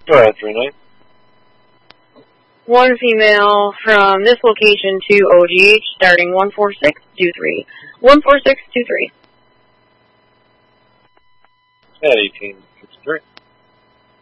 Go ahead, 39. One female from this location to OGH, starting 14623. 14623. At 1863.